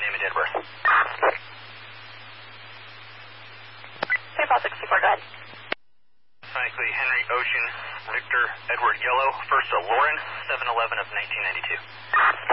name and date of birth. St. Paul 64, go ahead. Phonetically, Henry Ocean, Victor Edward Yellow, first to Lauren, 7/11 of 1992.